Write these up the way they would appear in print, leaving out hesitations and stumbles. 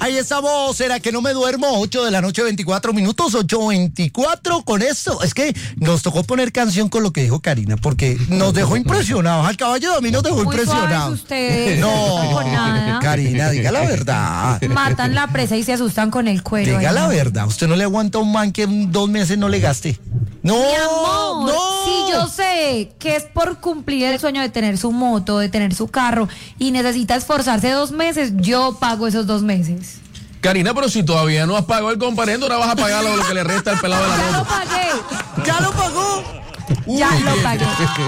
Ahí estamos, ¿será que no me duermo? 8 de la noche, 24 minutos, 8:24 con esto. Es que nos tocó poner canción con lo que dijo Karina, porque nos dejó impresionados. Al caballo de mí nos dejó impresionados. Ustedes no, con nada. Karina, diga la verdad. Matan la presa y se asustan con el cuero. Diga la verdad, usted no le aguanta a un man que en 2 meses no le gaste. No, mi amor, no. si yo sé que es por cumplir el sueño de tener su moto, de tener su carro y necesita esforzarse 2 meses, yo pago esos 2 meses. Karina, pero si todavía no has pagado el comparendo, ahora vas a pagar lo que le resta al pelado de la moto. Ya lo pagué. ¿Ya lo pagó? Ya lo pagué.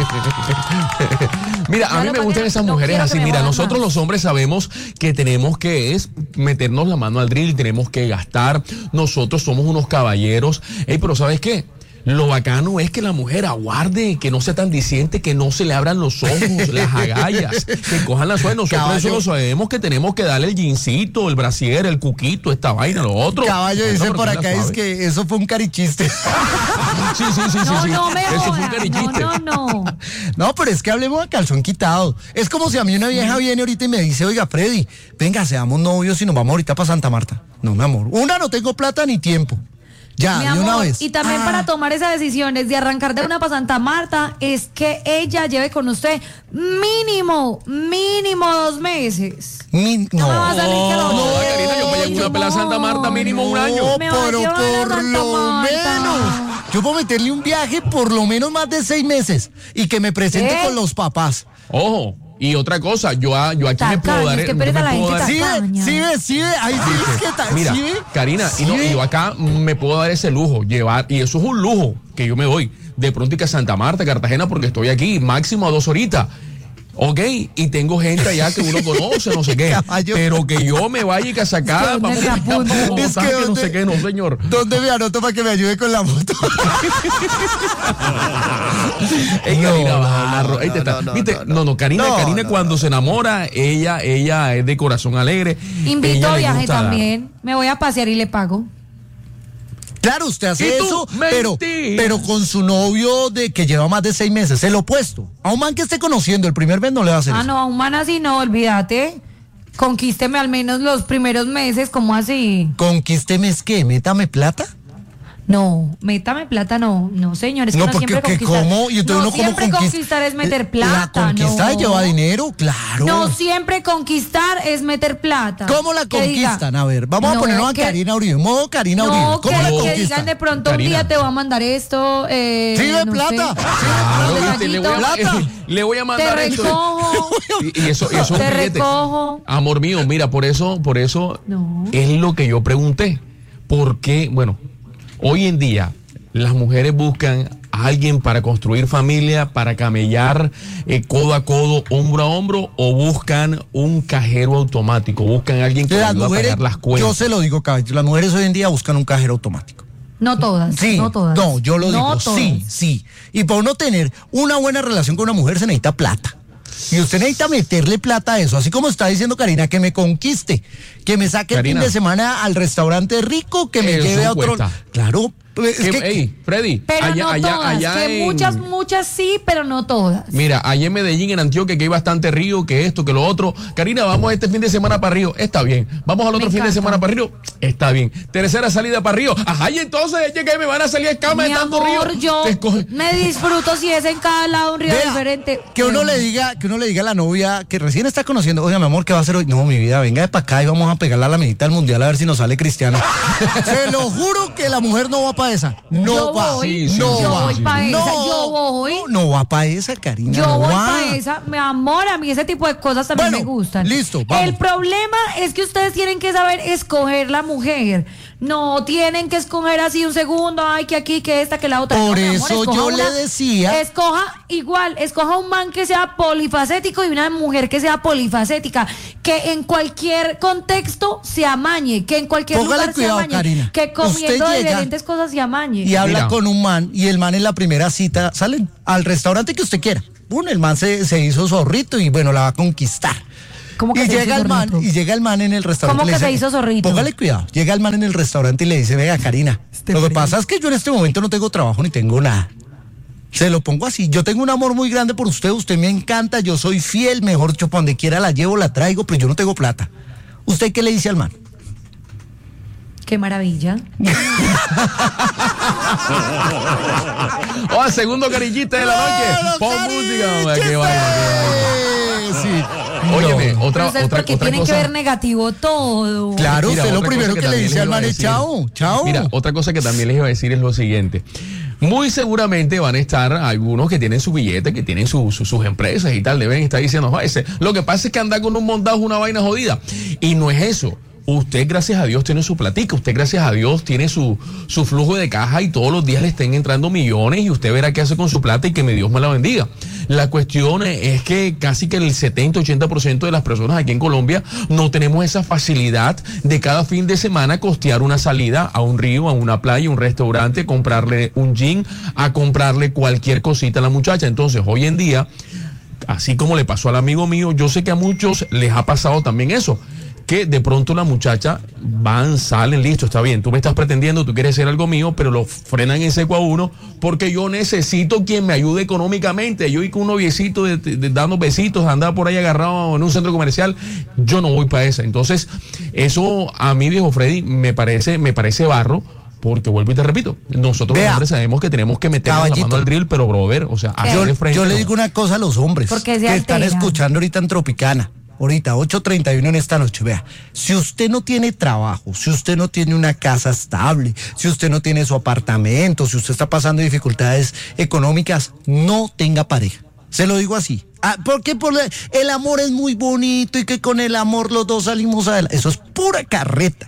Mira, a mí me gustan esas mujeres así. Mira, nosotros los hombres sabemos que tenemos que meternos la mano al drill, tenemos que gastar. Nosotros somos unos caballeros. Pero ¿sabes qué? Lo bacano es que la mujer aguarde, que no sea tan diciente, que no se le abran los ojos, las agallas, que cojan la suerte. Nosotros Caballo. eso lo sabemos, que tenemos que darle el jeansito, el brasier, el cuquito, esta vaina, lo otro. Caballo dice por acá, es que eso fue un carichiste. Sí. No me Eso fue un jodas. carichiste. No. No, pero es que hablemos a calzón quitado. Es como si a mí una vieja viene ahorita y me dice, oiga, Freddy, venga, seamos novios y nos vamos ahorita para Santa Marta. No, mi amor. No tengo plata ni tiempo. Ya, Mi de amor, una vez. y también para tomar esas decisiones de arrancar de una para Santa Marta es que ella lleve con usted mínimo 2 meses. No, No me va a salir que lo No, Karina, yo me llevo una pela a Santa Marta mínimo un año. No, Me va a pero llevar a por Santa lo Marta. menos. Yo puedo meterle un viaje por lo menos más de 6 meses y que me presente ¿Qué? con los papás. Ojo, y otra cosa, yo aquí me Tacaño, puedo dar... es que yo me pereza la puedo gente dar- tacaña. Sí ve, ahí sí es que tal. Mira, ¿Sí ve? Karina, ¿Sí y ve? yo acá me puedo dar ese lujo, llevar, y eso es un lujo que yo me doy, de pronto y que a Santa Marta, Cartagena, porque estoy aquí, máximo a 2 horitas. Ok, y tengo gente allá que uno conoce, no sé qué, Caballo. pero que yo me vaya y que a sacar, ¿Dónde vamos se a apunta? Es que que no ¿dónde? sé qué, no señor. ¿Dónde me anoto para que me ayude con la moto? Ey, No, Karina no, Barro, no, ahí te está. no, ¿Viste? no. No, Karina, No, Karina no, cuando se enamora, ella es de corazón alegre. Invito Ella a le viaje gusta dar. también. Me voy a pasear y le pago. Claro, usted hace ¿Y tú? eso, Mentira. pero con su novio de que lleva más de 6 meses, el opuesto. A un man que esté conociendo el primer mes no le va a hacer eso. No, a un man así no, olvídate. Conquísteme al menos los primeros meses, ¿cómo así? Conquísteme es que, métame plata. No, métame plata, no, señores. No, No, porque siempre que conquistar. ¿cómo? Y entonces no uno cómo siempre conquista. conquistar es meter plata. La conquista no. lleva dinero, claro. No siempre conquistar es meter plata. ¿Cómo la Que diga, conquistan? A ver, vamos a no, ponernos a que- Karina Uribe, modo Karina Uribe. No, ¿Cómo la que conquistan? digan de pronto Karina. un día te voy a mandar esto. Sí, de no plata. sé. Claro, Detallito. ¿viste? Le voy a Te mandar esto. recojo. Y eso es un Te billete. recojo. Amor mío, mira, por eso No. es lo que yo pregunté. Porque, bueno, hoy en día las mujeres buscan a alguien para construir familia, para camellar codo a codo, hombro a hombro, o buscan un cajero automático, buscan a alguien que les Las ayude a mujeres, pagar las cuentas. yo se lo digo, caballo, las mujeres hoy en día buscan un cajero automático. No todas. Sí, no todas. no, yo lo No digo, todas. sí. Y para uno tener una buena relación con una mujer se necesita plata. Y usted necesita meterle plata a eso, así como está diciendo Karina, que me conquiste, que me saque Karina. el fin de semana al restaurante rico, que me Eso lleve a otro. cuesta. Claro, es que Ey, Freddy, Pero no todas. Que muchas sí, pero no todas. Mira, allá en Medellín, en Antioquia, que hay bastante río, que esto, que lo otro. Karina, vamos este fin de semana para Río. Está bien. Vamos al otro fin de encanta. semana para Río. Está bien. Tercera salida para Río. Ajá, y entonces es que me van a salir escamas Mi de tanto amor, río. yo Te escoge- me disfruto si es en cada lado un río vea, diferente. que uno le diga a la novia que recién está conociendo, oiga, mi amor, ¿qué va a hacer hoy? No, mi vida, venga de para acá y vamos a pegarle a la medita del mundial a ver si nos sale cristiana. Se lo juro que la mujer no va para esa. No Yo va. voy, no yo va. voy pa' esa, No, yo voy. No va para esa, Karina. Yo no voy va. para esa, mi amor, a mí ese tipo de cosas también Bueno, me gustan. listo, vamos. El problema es que ustedes tienen que saber escoger la mujer. No tienen que escoger así un segundo, ay, que aquí, que esta, que la otra. Por No, mi amor, eso escoja yo le decía- escoja un man que sea polifacético y una mujer que sea polifacética, que en cualquier contexto se amañe, que en cualquier Póngale lugar cuidado, se amañe, Karina. que comiendo Usted llega diferentes cosas se amañe. Y habla Mira. con un man y el man en la primera cita salen al restaurante que usted quiera. Bueno, el man se hizo zorrito y bueno, la va a conquistar. ¿Cómo que Y se llega hizo el man, zorrito? y llega el man en el restaurante. ¿Cómo y le que se dice, hizo zorrito? Póngale cuidado. Llega el man en el restaurante y le dice, venga, Karina, lo que pasa es que yo en este momento no tengo trabajo ni tengo nada. Se lo pongo así, yo tengo un amor muy grande por usted me encanta, yo soy fiel, mejor dicho, para donde quiera la llevo, la traigo, pero yo no tengo plata. ¿Usted qué le dice al man? Qué maravilla. Segundo carillita de la noche. Pon música, hombre, qué vaina. Sí. Óyeme, otra porque tienen cosa. que ver negativo todo. Claro, Mira, usted lo otra primero cosa que le también dice les al iba a man es decir. chao, chao. Mira, otra cosa que también les iba a decir es lo siguiente. Muy seguramente van a estar algunos que tienen su billete, que tienen sus empresas y tal, deben estar diciendo, lo que pasa es que anda con un montado es una vaina jodida. Y no es eso. Usted, gracias a Dios, tiene su platica. Usted, gracias a Dios, tiene su flujo de caja y todos los días le estén entrando millones y usted verá qué hace con su plata y que Dios me la bendiga. La cuestión es que casi que el 70-80% de las personas aquí en Colombia no tenemos esa facilidad de cada fin de semana costear una salida a un río, a una playa, a un restaurante, comprarle un gin, a comprarle cualquier cosita a la muchacha. Entonces, hoy en día, así como le pasó al amigo mío, yo sé que a muchos les ha pasado también eso. Que de pronto la muchacha salen, listo, está bien, tú me estás pretendiendo, tú quieres hacer algo mío, pero lo frenan en seco a uno, porque yo necesito quien me ayude económicamente. Yo y con un noviecito dando besitos, andar por ahí agarrado en un centro comercial, yo no voy para esa. Entonces, eso a mí, viejo Freddy, me parece barro. Porque vuelvo y te repito, nosotros los hombres sabemos que tenemos que meternos la mano al drill, pero brother, o sea, yo le digo una cosa a los hombres porque que están escuchando ahorita en Tropicana. Ahorita, 8:31 en esta noche, vea, si usted no tiene trabajo, si usted no tiene una casa estable, si usted no tiene su apartamento, si usted está pasando dificultades económicas, no tenga pareja. Se lo digo así. Porque el amor es muy bonito y que con el amor los dos salimos adelante. Eso es pura carreta.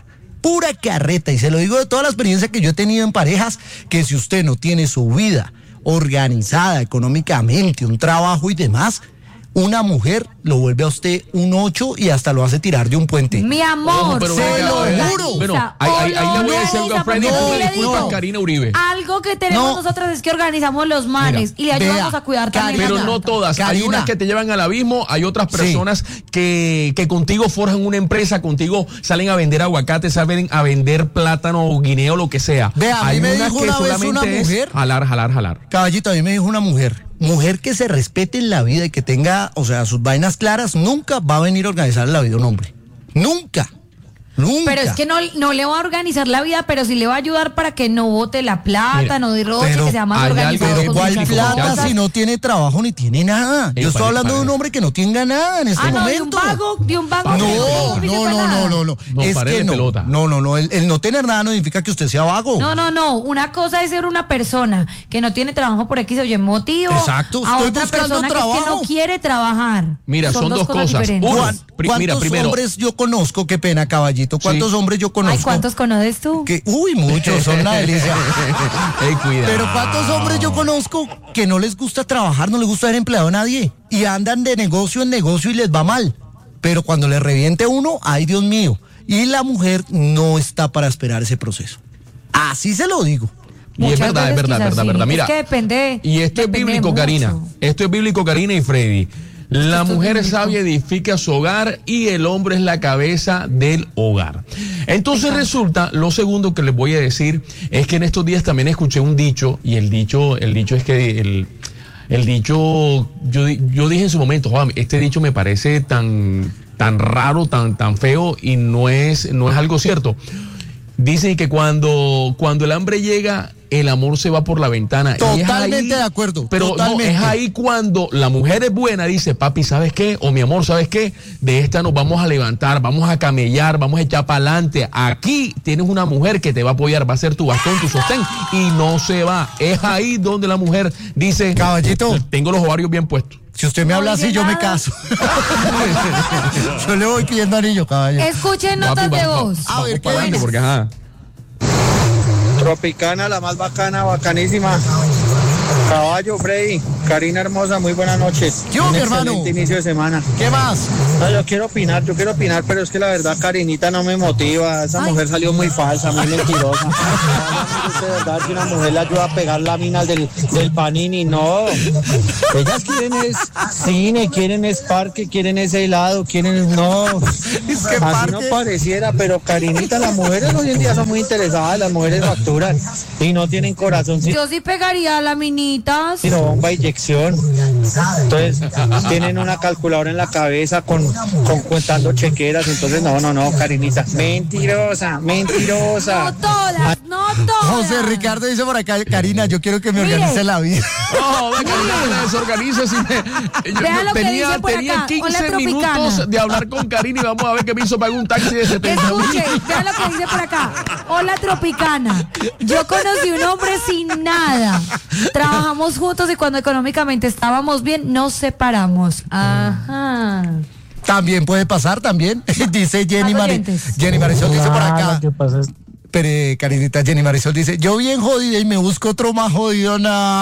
Y se lo digo de toda la experiencia que yo he tenido en parejas, que si usted no tiene su vida organizada económicamente, un trabajo y demás, una mujer lo vuelve a usted un 8 y hasta lo hace tirar de un puente. Mi amor, se lo juro. Bueno, ahí le voy a decir algo a Freddy, disculpa, Karina Uribe. Algo que tenemos nosotras es que organizamos los manes y le ayudamos a cuidar también. Pero no todas. Karina. Hay unas que te llevan al abismo, hay otras personas que contigo forjan una empresa, contigo salen a vender aguacate, salen a vender plátano o guineo, lo que sea. Vea, hay a mí me unas dijo que una vez solamente una mujer. Jalar. Caballito, a mí me dijo una mujer que se respete en la vida y que tenga, o sea, sus vainas claras, nunca va a venir a organizar la vida un hombre. Nunca. Pero es que no le va a organizar la vida, pero sí le va a ayudar para que no bote la plata, no derroche, que sea más organizado. Pero ¿cuál plata si no tiene trabajo ni tiene nada? Yo estoy hablando de un hombre que no tenga nada en este momento. De un vago. No. Es que no. El no tener nada no significa que usted sea vago. No. Una cosa es ser una persona que no tiene trabajo por X o Y motivo. Exacto, a estoy otra buscando persona trabajo. que no quiere trabajar. Mira, son dos cosas. ¿Cuántos hombres yo conozco? Qué pena, caballito. ¿Cuántos hombres yo conozco? Ay, ¿cuántos conoces tú? Muchos, son una delicia. Cuidado. Pero ¿cuántos hombres yo conozco que no les gusta trabajar, no les gusta ser empleado a nadie? Y andan de negocio en negocio y les va mal. Pero cuando les reviente uno, ay Dios mío. Y la mujer no está para esperar ese proceso. Así se lo digo. Y es verdad. Mira, es que depende. Y esto es bíblico, mucho. Karina. Esto es bíblico, Karina y Freddy. La mujer sabia edifica su hogar y el hombre es la cabeza del hogar. Entonces resulta, lo segundo que les voy a decir es que en estos días también escuché un dicho, y el dicho es que el dicho, yo dije en su momento, este dicho me parece tan raro, tan feo, y no es algo cierto. Dicen que cuando el hambre llega, el amor se va por la ventana. Totalmente de acuerdo. Pero totalmente. No, es ahí cuando la mujer es buena, dice, papi, ¿sabes qué? O mi amor, ¿sabes qué? De esta nos vamos a levantar, vamos a camellar, vamos a echar para adelante. Aquí tienes una mujer que te va a apoyar, va a ser tu bastón, tu sostén, y no se va. Es ahí donde la mujer dice, caballito, tengo los ovarios bien puestos. Si usted me habla así, yo me caso. Yo le voy pidiendo anillo, caballero. Escuchen notas de voz. A ver, para adelante, porque Tropicana, la más bacana, bacanísima. Caballo, Freddy, Karina hermosa, muy buenas noches. ¿Qué mi hermano? Excelente inicio de semana. ¿Qué más? No, yo quiero opinar, pero es que la verdad Karinita no me motiva. Esa mujer salió muy falsa, muy mentirosa. De verdad que una mujer le ayuda a pegar la mina del Panini, no. Ellas quieren es cine, quieren es parque, quieren ese helado, no. Es que así parque. No pareciera, pero Karinita, las mujeres hoy en día son muy interesadas, las mujeres facturan y no tienen corazón. Yo sí pegaría a la mini maquinitas. Tiro bomba, inyección. Entonces tienen una calculadora en la cabeza con contando chequeras. Entonces no, Karinita. Mentirosa. No todas. José Ricardo dice por acá, Karina, yo quiero que me organice la vida. No, Karina, me desorganice. Vea lo que tenía dice por acá. 15 minutos de hablar con Karina y vamos a ver qué me hizo pagar un taxi de 70. Escuche, vea lo que dice por acá. Hola, Tropicana. Yo conocí un hombre sin nada. Trabajamos juntos y cuando económicamente estábamos bien, nos separamos. Ajá. También puede pasar, también. Dice Jenny Marisol dice por acá. Lo que pasa es Pero Karinita, Jenny Marisol dice, yo bien jodida y me busco otro más jodido,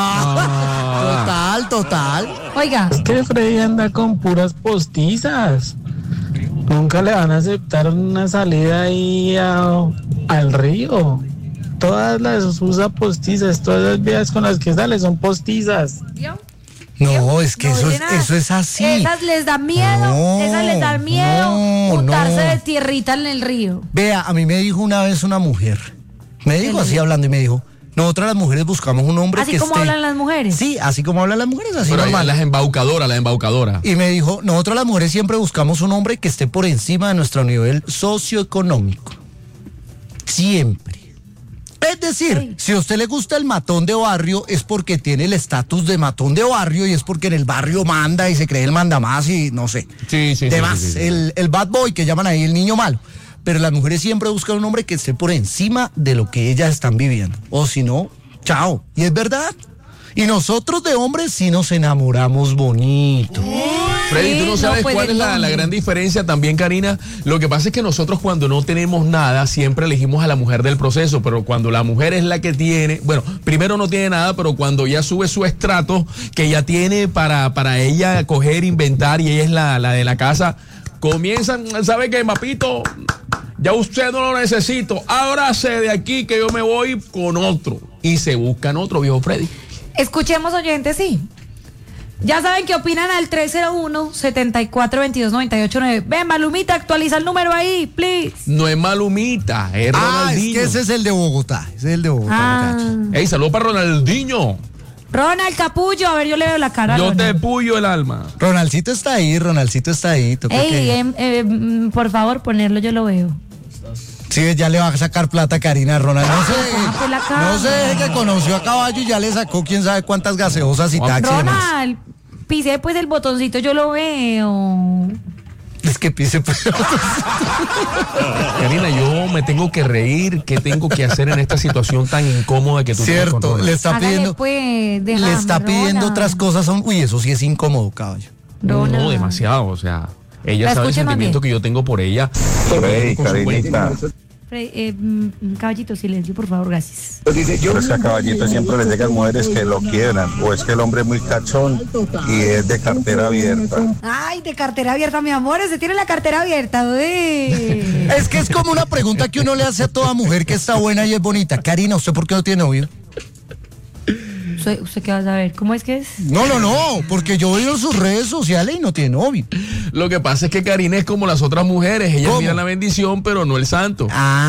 Total. Oiga. Es que Freddy anda con puras postizas. Nunca le van a aceptar una salida ahí al río. Todas las usa postizas, todas las vías con las que sale son postizas. No, es que eso es así. Esas les da miedo, untarse de tierrita en el río. Vea, a mí me dijo una vez una mujer, me dijo así hablando y me dijo, nosotras las mujeres buscamos un hombre así que como hablan las mujeres. Sí, así como hablan las mujeres, así pero normal. la embaucadora. Y me dijo, nosotras las mujeres siempre buscamos un hombre que esté por encima de nuestro nivel socioeconómico. Siempre. Es decir, si a usted le gusta el matón de barrio, es porque tiene el estatus de matón de barrio y es porque en el barrio manda y se cree el mandamás y no sé. Sí. Demás, el bad boy que llaman ahí el niño malo. Pero las mujeres siempre buscan un hombre que esté por encima de lo que ellas están viviendo. O si no, chao. Y es verdad. Y nosotros de hombres sí nos enamoramos bonito. Freddy, tú no sabes cuál es la gran diferencia también, Karina. Lo que pasa es que nosotros cuando no tenemos nada, siempre elegimos a la mujer del proceso, pero cuando la mujer es la que tiene, bueno, primero no tiene nada, pero cuando ya sube su estrato, que ya tiene para ella coger, inventar, y ella es la de la casa, comienzan, ¿sabe qué, papito? Ya usted no lo necesito, ábrase de aquí que yo me voy con otro. Y se buscan otro, viejo Freddy. Escuchemos, oyentes, sí. Ya saben qué opinan al 301-7422-989. Ven, Malumita, actualiza el número ahí, please. No es Malumita, es Ronaldinho. Es que ese es el de Bogotá. Muchachos. Ey, saludos para Ronaldinho. Ronald Capullo, a ver, yo le veo la cara. Yo te puyo el alma. Ronaldcito está ahí. Ey, por favor, ponerlo, yo lo veo. Sí, ya le va a sacar plata a Karina Ronald. No sé que conoció a Caballo y ya le sacó quién sabe cuántas gaseosas y taxis. Ronald, pise pues el botoncito, yo lo veo. Es que pise pues. Karina, yo me tengo que reír. ¿Qué tengo que hacer en esta situación tan incómoda que tú tienes con Ronald? Le está pidiendo, pues, le está pidiendo otras cosas. Uy, eso sí es incómodo, Caballo. No, demasiado, o sea, ella sabe el sentimiento que yo tengo por ella. Hey, Karinita. Caballito, silencio, por favor, gracias. Pero es que a Caballito siempre les llegan mujeres que lo quieran, o es que el hombre es muy cachón y es de cartera abierta. Ay, de cartera abierta, mi amor, ese tiene la cartera abierta, güey. Es que es como una pregunta que uno le hace a toda mujer que está buena y es bonita. Karina, ¿usted por qué no tiene novio? ¿Usted qué va a saber? ¿Cómo es que es? No, porque yo veo en sus redes sociales y no tiene novio. Lo que pasa es que Karina es como las otras mujeres. Ella mira la bendición, pero no el santo.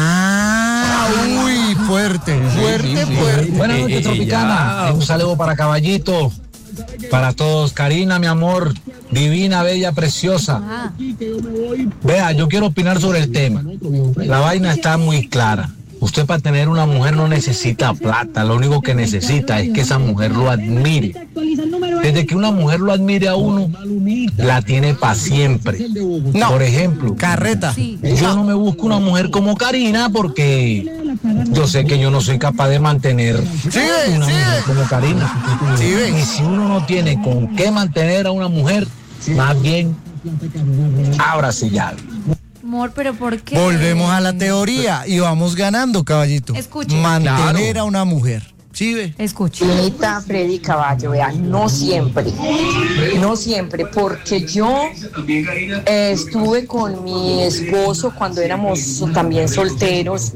Uy, fuerte. Buenas noches, Tropicana. Un saludo para Caballito, para todos. Karina, mi amor, divina, bella, preciosa. Vea, yo quiero opinar sobre el tema. La vaina está muy clara. Usted para tener una mujer no necesita plata, lo único que necesita es que esa mujer lo admire. Desde que una mujer lo admire a uno, la tiene para siempre. No. Por ejemplo, carreta. Yo no me busco una mujer como Karina porque yo sé que yo no soy capaz de mantener una mujer como Karina. Y si uno no tiene con qué mantener a una mujer, más bien, ábrase ya. Amor, pero ¿por qué? Volvemos a la teoría y vamos ganando, Caballito. Escuche. Mantener a una mujer. ¿Sí ve? Escuche. Anita, Freddy, Caballo, vea, no siempre, porque yo estuve con mi esposo cuando éramos también solteros,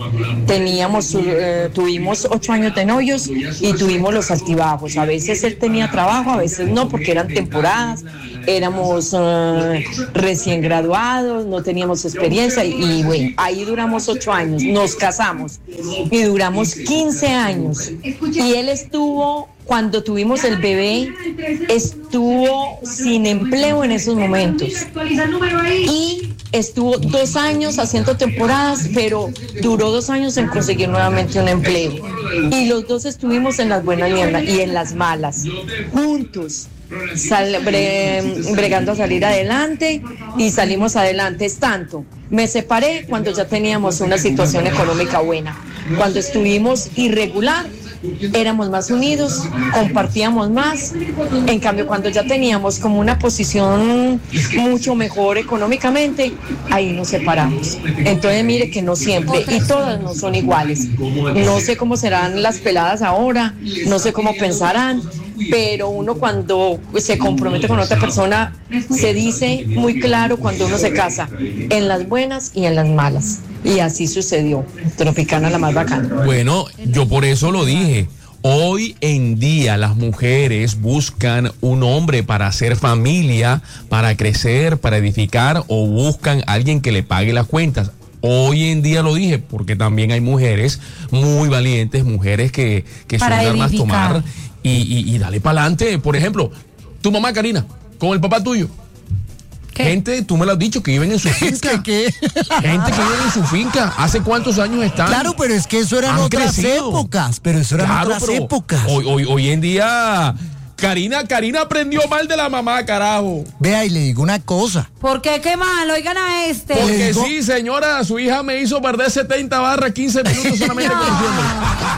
tuvimos 8 años de novios y tuvimos los altibajos, a veces él tenía trabajo, a veces no, porque eran temporadas, éramos recién graduados, no teníamos experiencia y bueno, ahí duramos 8 años, nos casamos y duramos 15 años. Y él estuvo, cuando tuvimos el bebé, estuvo sin empleo en esos momentos. Y estuvo 2 años haciendo temporadas, pero duró 2 años en conseguir nuevamente un empleo. Y los dos estuvimos en las buenas y en las malas, juntos, bregando a salir adelante, y salimos adelante. Es tanto, me separé cuando ya teníamos una situación económica buena. Cuando estuvimos irregular, éramos más unidos, compartíamos más. En cambio, cuando ya teníamos como una posición mucho mejor económicamente, ahí nos separamos. Entonces mire que no siempre, y todas no son iguales. No sé cómo serán las peladas ahora, no sé cómo pensarán, pero uno cuando se compromete con otra persona, se dice muy claro cuando uno se casa, en las buenas y en las malas. Y así sucedió. Tropicana, la más bacana. Bueno, yo por eso lo dije. Hoy en día las mujeres buscan un hombre para hacer familia, para crecer, para edificar, o buscan a alguien que le pague las cuentas. Hoy en día lo dije, porque también hay mujeres muy valientes, mujeres que son armas tomar y dale para adelante. Por ejemplo, tu mamá Karina, con el papá tuyo. ¿Qué? Gente, tú me lo has dicho, que viven en su finca. ¿Qué? Gente que vive en su finca. ¿Hace cuántos años están? Claro, pero es que eso eran otras épocas. Pero eso eran otras épocas. Hoy en día, Karina aprendió mal de la mamá, carajo. Vea, y le digo una cosa. ¿Por qué? ¿Qué mal? Oigan a este. Porque sí, señora, su hija me hizo perder 15 minutos solamente conociéndole.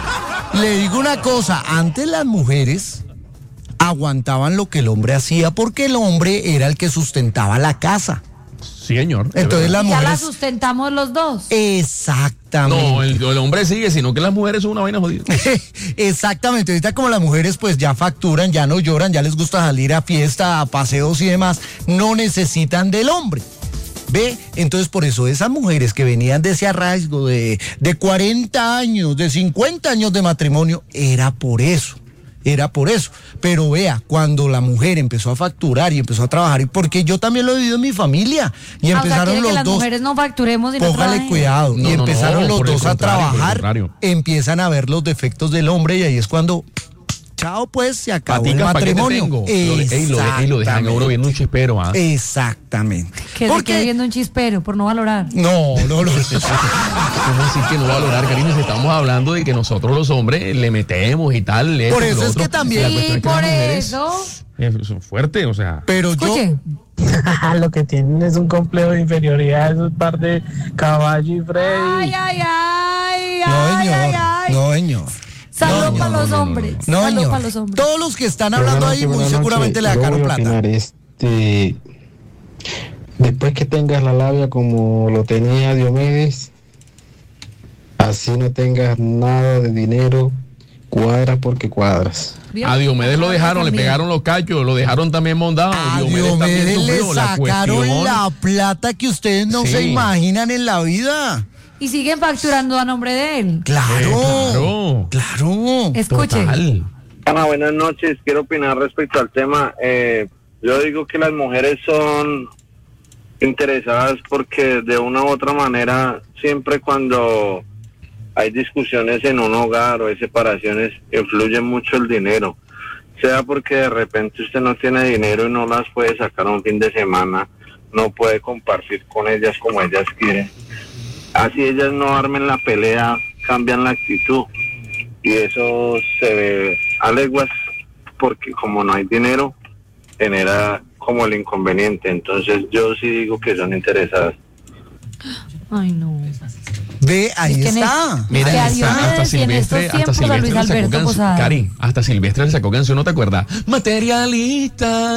Le digo una cosa. Antes las mujeres aguantaban lo que el hombre hacía, porque el hombre era el que sustentaba la casa. Sí, señor. Entonces las mujeres... Ya la sustentamos los dos. Exactamente. No, el hombre sigue, sino que las mujeres son una vaina jodida. Exactamente. Ahorita como las mujeres pues ya facturan, ya no lloran, ya les gusta salir a fiesta, a paseos y demás, no necesitan del hombre. ¿Ve? Entonces por eso esas mujeres que venían de ese arraigo de 40 años, de 50 años de matrimonio, era por eso. Pero vea, cuando la mujer empezó a facturar y empezó a trabajar, y porque yo también lo he vivido en mi familia, y empezaron que los las dos, mujeres no facturemos y no póngale trabajen. cuidado, y empezaron los dos a trabajar, empiezan a ver los defectos del hombre, y ahí es cuando, chao, pues se acabó el matrimonio. Y lo dejan a uno viendo un chispero. Exactamente. Que se quede viendo un chispero por no valorar. No. ¿Cómo decir que no valorar, Karina? Si estamos hablando de que nosotros los hombres le metemos y tal. Por eso es que también. Sí, por eso. Son fuertes, o sea. Pero escuchen. Lo que tienen es un complejo de inferioridad, esos par de Caballo y Freddy. No, señor. Saludos para los hombres. No, señor. Todos los que están hablando ahí muy seguramente le sacaron plata. Después que tengas la labia como lo tenía Diomedes, así no tengas nada de dinero, cuadra porque cuadras. A Diomedes lo dejaron, le pegaron los cachos, lo dejaron también montado. A Diomedes le sacaron la plata que ustedes no se imaginan en la vida. Y siguen facturando a nombre de él. Claro. Escuche. Ana, buenas noches. Quiero opinar respecto al tema. Yo digo que las mujeres son interesadas porque de una u otra manera, siempre cuando hay discusiones en un hogar o hay separaciones, influye mucho el dinero. Sea porque de repente usted no tiene dinero y no las puede sacar un fin de semana, no puede compartir con ellas como ellas quieren. Así ellas no armen la pelea, cambian la actitud. Y eso se ve a leguas porque como no hay dinero, genera como el inconveniente. Entonces yo sí digo que son interesadas. Ay, no. Ve, ahí está. Mira, hasta Silvestre le sacó canción. Cari, hasta Silvestre le sacó canción, ¿no te acuerdas? Materialista.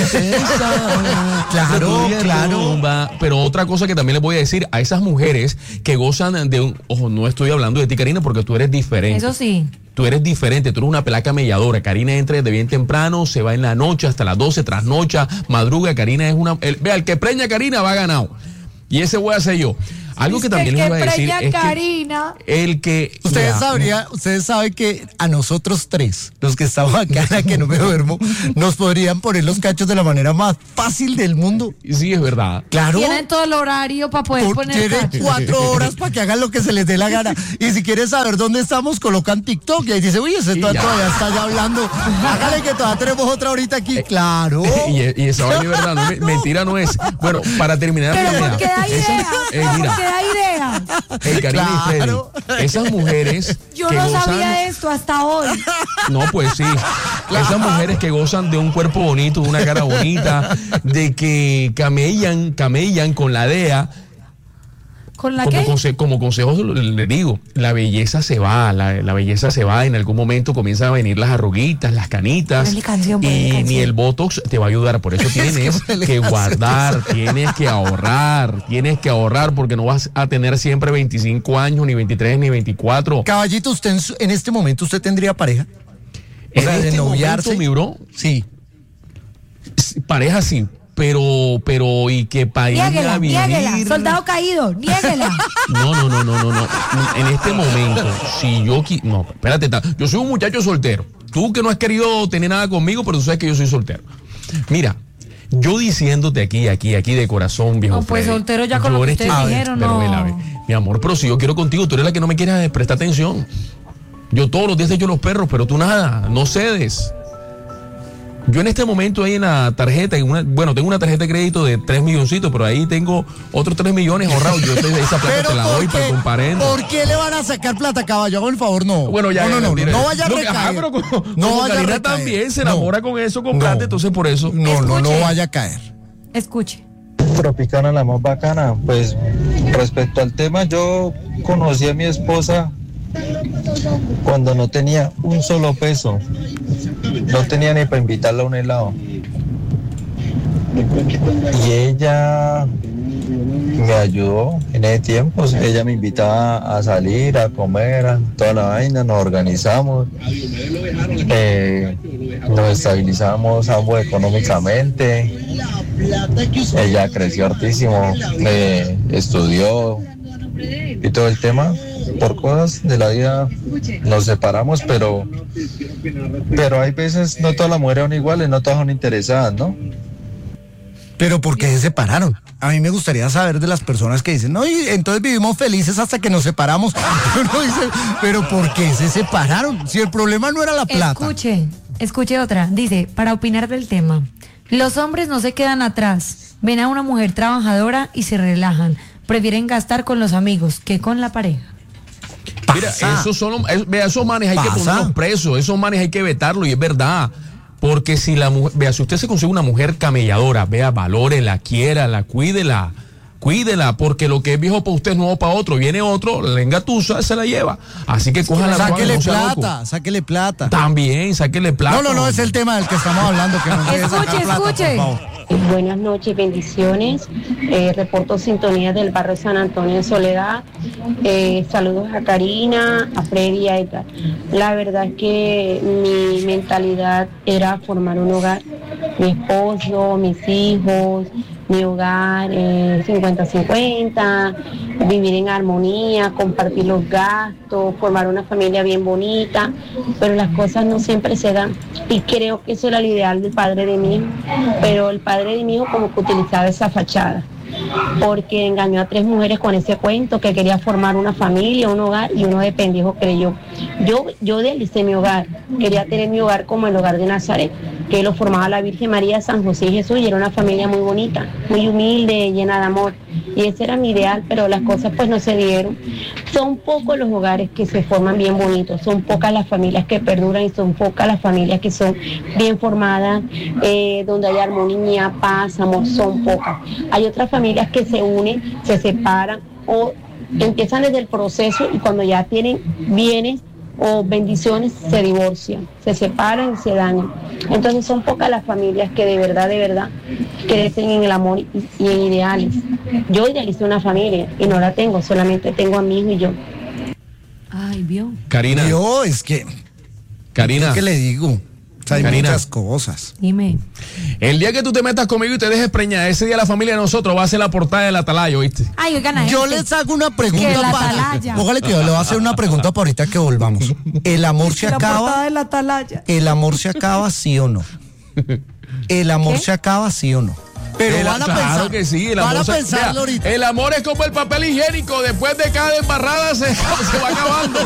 Claro. Pero otra cosa que también les voy a decir a esas mujeres que gozan de un... Ojo, no estoy hablando de ti, Karina, porque tú eres diferente. Eso sí. Tú eres diferente, tú eres una pelaca melladora. Karina entra desde bien temprano, se va en la noche hasta las 12, trasnocha, madruga. Karina es una... Vea, el que preña a Karina va ganado. Y ese voy a ser yo. Algo que también les iba a decir es Karina. que el que... Ustedes saben que a nosotros tres, los que estamos acá, en la que no me duermo, nos podrían poner los cachos de la manera más fácil del mundo. Sí, es verdad. Claro. Tienen todo el horario para poder poner Tienen cachos. 4 horas para que hagan lo que se les dé la gana. Y si quieren saber dónde estamos, colocan TikTok y ahí dice, uy, ese todavía está ya hablando. Hágale que todavía tenemos otra horita aquí. Claro. Y esa vaina es verdad, no, mentira no es. Bueno, para terminar... Pero ¿por qué da idea? ¿Por qué da idea? Karina y Freddy, esas mujeres Yo que no gozan... sabía esto hasta hoy. No, pues sí. Esas mujeres que gozan de un cuerpo bonito, de una cara bonita, de que camellan con la DEA. ¿Con la como qué? como consejo le digo, la belleza se va, la belleza se va, en algún momento comienzan a venir las arruguitas, las canitas, y ni el Botox te va a ayudar, por eso tienes que guardar, tienes que ahorrar, porque no vas a tener siempre 25 años, ni 23, ni 24. Caballito, usted en este momento, ¿usted tendría pareja? O sea, de noviarse. Momento, mi bro, sí. Pareja sí. Pero, y que para ir a vivir... Niéguela, soldado caído, niéguela. No. En este momento, si yo... No, espérate, yo soy un muchacho soltero. Tú que no has querido tener nada conmigo, pero tú sabes que yo soy soltero. Mira, yo diciéndote aquí de corazón, viejo. No, pues Freddy, soltero ya con lo que ustedes dijeron, no. Mi amor, pero si yo quiero contigo, tú eres la que no me quieres prestar atención. Yo todos los días te echo los perros, pero tú nada, no cedes. Yo en este momento ahí en la tarjeta, tengo una tarjeta de crédito de 3 milloncitos, pero ahí tengo otros 3 millones ahorrados. Yo esa plata te la doy para comparendo. ¿Por qué le van a sacar plata, caballo? Hago el favor, no. Bueno, ya. No vaya a recaer. Pero no vaya a Karina recaer. también se enamora con eso, con plata, entonces por eso. No vaya a caer. Escuche. Tropicana, la más bacana. Pues respecto al tema, yo conocí a mi esposa cuando no tenía un solo peso. No tenía ni para invitarla a un helado. Y ella me ayudó en ese tiempo. Ella me invitaba a salir, a comer, a toda la vaina. Nos organizamos. Nos estabilizamos ambos económicamente. Ella creció hartísimo. Estudió y todo el tema. Por cosas de la vida nos separamos, pero hay veces no todas las mujeres son iguales, no todas son interesadas, ¿no? Pero ¿por qué se separaron? A mí me gustaría saber de las personas que dicen, no, y entonces vivimos felices hasta que nos separamos. Uno dice, pero ¿por qué se separaron? Si el problema no era la plata. Escuche otra. Dice, para opinar del tema, los hombres no se quedan atrás, ven a una mujer trabajadora y se relajan, prefieren gastar con los amigos que con la pareja. Mira, esos manes hay que ponerlos presos, esos manes hay que vetarlo, y es verdad. Porque si la mujer, si usted se consigue una mujer camelladora, valórela, quiérala, cuídela, porque lo que es viejo para usted es nuevo para otro. Viene otro, la engatusa, se la lleva. Así que coja la sáquele plata. También, sáquele plata. No, es el tema del que estamos hablando. Que no escuche. Buenas noches, bendiciones. Reporto sintonía del barrio San Antonio de Soledad. Saludos a Karina, a Freddy y a Edgar. La verdad es que mi mentalidad era formar un hogar. Mi esposo, mis hijos, mi hogar 50-50, vivir en armonía, compartir los gastos, formar una familia bien bonita, pero las cosas no siempre se dan. Y creo que eso era el ideal del padre de mi hijo, pero el padre de mi hijo como que utilizaba esa fachada, porque engañó a 3 mujeres con ese cuento que quería formar una familia, un hogar, y uno de pendejo creyó. Yo idealicé mi hogar, quería tener mi hogar como el hogar de Nazaret, que lo formaba la Virgen María, San José y Jesús, y era una familia muy bonita, muy humilde, llena de amor, y ese era mi ideal, pero las cosas pues no se dieron. Son pocos los hogares que se forman bien bonitos, son pocas las familias que perduran y son pocas las familias que son bien formadas, donde hay armonía, paz, amor, son pocas. Hay otras familias que se unen, se separan o empiezan desde el proceso y cuando ya tienen bienes o bendiciones se divorcian, se separan y se dañan. Entonces son pocas las familias que de verdad crecen en el amor y en ideales. Yo idealicé una familia y no la tengo, solamente tengo a mi hijo y yo. Ay, vio. Karina. Yo, es que... Karina. ¿Qué le digo? O sea, hay Karina, muchas cosas. Dime. el día que tú te metas conmigo y te dejes preñar, ese día la familia de nosotros va a ser la portada del Atalaya, ¿oíste? Ay, oigan, a Yo gente. les hago una Que pregunta la para. atalaya. Póngale que yo le voy a hacer una pregunta para ahorita que volvamos. ¿El amor se La portada acaba? de la atalaya. ¿El amor se acaba, sí o no? ¿El amor se acaba, sí o no? Pero van a claro pensar. que sí, el van amor a se- pensarlo mira, ahorita. el amor es como el papel higiénico, después de cada embarrada se va acabando.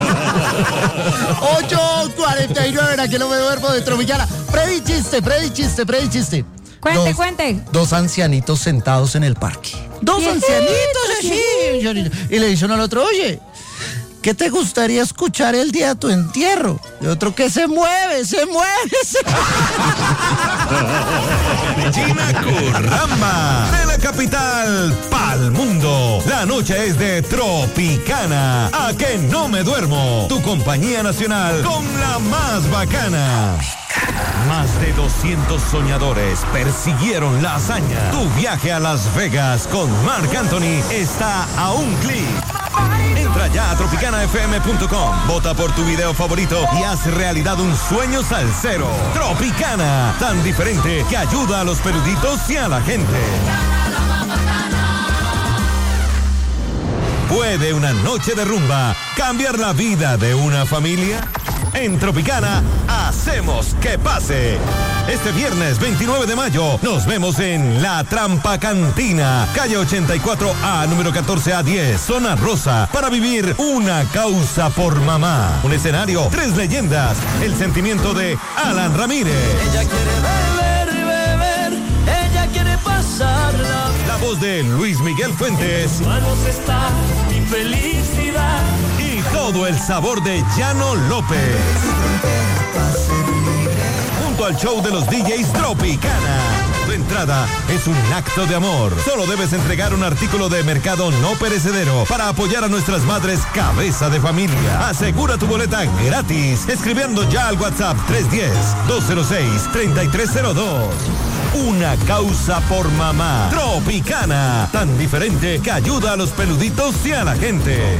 8:49, aquí no me duermo de Tropicana. Freddy chiste. Cuente, cuente. Dos ancianitos sentados en el parque. Dos Viejitos, ancianitos así. Y le dice uno al otro, oye, ¿qué te gustaría escuchar el día de tu entierro? Y otro que se mueve. Gina Curramba, de la capital pa'l mundo. La noche es de Tropicana. A que no me duermo. Tu compañía nacional con la más bacana. Más de 200 soñadores persiguieron la hazaña. Tu viaje a Las Vegas con Marc Anthony está a un clic. Entra ya a tropicanafm.com, vota por tu video favorito y haz realidad un sueño salsero. Tropicana, tan diferente que ayuda a los peluditos y a la gente. ¿Puede una noche de rumba cambiar la vida de una familia? En Tropicana hacemos que pase. Este viernes 29 de mayo nos vemos en La Trampa Cantina, calle 84A, número 14A10, zona rosa, para vivir una causa por mamá. Un escenario, 3 leyendas, el sentimiento de Alan Ramírez. Ella quiere beber, ella quiere pasarla. La voz de Luis Miguel Fuentes. En manos está mi felicidad. Y todo el sabor de Llano López. Junto al show de los DJs Tropicana. Tu entrada es un acto de amor. Solo debes entregar un artículo de mercado no perecedero para apoyar a nuestras madres cabeza de familia. Asegura tu boleta gratis escribiendo ya al WhatsApp 310-206-3302. Una causa por mamá. Tropicana, tan diferente que ayuda a los peluditos y a la gente.